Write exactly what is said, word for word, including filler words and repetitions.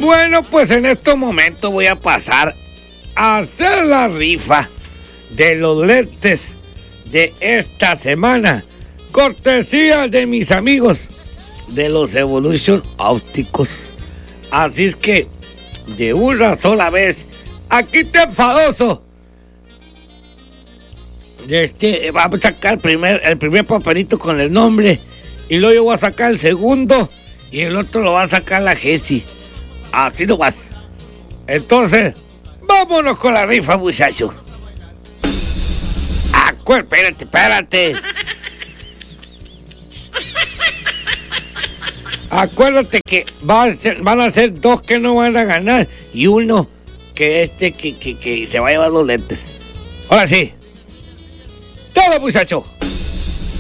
Bueno, pues en estos momentos voy a pasar a hacer la rifa de los lentes de esta semana, cortesía de mis amigos de los Evolution Ópticos. Así es que, de una sola vez, aquí te enfadoso. Este, vamos a sacar el primer, el primer papelito con el nombre, y luego yo voy a sacar el segundo, y el otro lo va a sacar la Jessie. Así no vas. Entonces, vámonos con la rifa, muchachos. Acuérdate, espérate, espérate. Acuérdate que va a ser, van a ser dos que no van a ganar y uno que este que, que, que se va a llevar los lentes. Ahora sí. Todo, muchachos.